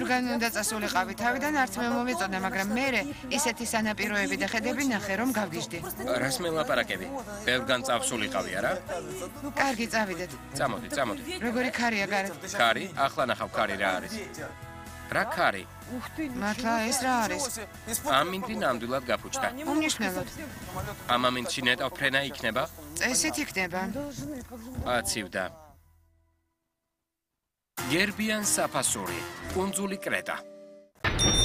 რადგან უნდა წასულიყავი, თავიდან არც მე მომეწონა, მაგრამ მე ისეთი სანაპიროები და ხედები ნახე, რომ გავგიჟდი. რას მელაპარაკები? ბევრგან წავსულიყავი, არა? კარგი, წავიდეთ. წამოდი, წამოდი. როგორი ქარია გარეთ? ქარი? ახლა ნახავ ქარი რა არის. რა ქარი? მართლა ეს რა არის? ამინდი ნამდვილად გაფუჭდა. უმნიშვნელოდ. ამ ამინდში ნეტავ ფრენა იქნება? წესით იქნება. აცივდა. გერბიან საფასური, კუნძული კრეტა.